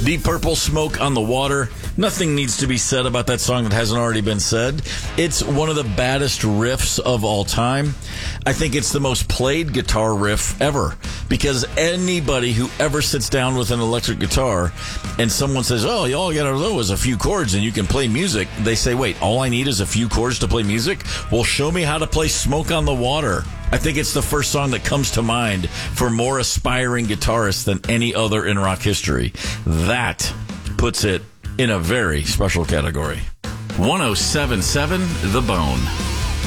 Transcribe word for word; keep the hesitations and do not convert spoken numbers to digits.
Deep Purple, Smoke on the Water. Nothing needs to be said about that song that hasn't already been said. It's one of the baddest riffs of all time. I think it's the most played guitar riff ever, because anybody who ever sits down with an electric guitar and someone says, oh, all you gotta know is a few chords and you can play music, they say, wait, all I need is a few chords to play music? Well, show me how to play Smoke on the Water. I think it's the first song that comes to mind for more aspiring guitarists than any other in rock history. That puts it in a very special category. one oh seven point seven The Bone.